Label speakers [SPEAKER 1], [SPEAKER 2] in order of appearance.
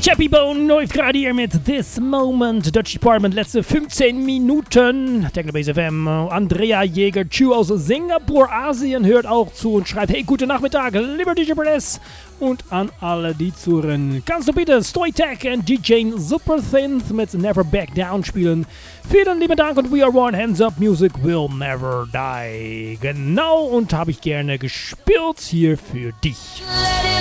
[SPEAKER 1] Chappy Bone läuft gerade hier mit This Moment. Dutch Department, letzte 15 Minuten. Technobase FM. Andrea Jäger, Chu aus Singapur, Asien, hört auch zu und schreibt: Hey, guten Nachmittag, lieber DJ Press. Und an alle, die zuhören, kannst du bitte Stoytech und DJ Superthinth mit Never Back Down spielen. Vielen lieben Dank und We Are One. Hands Up, Music will never die. Genau, und habe ich gerne gespielt hier für dich.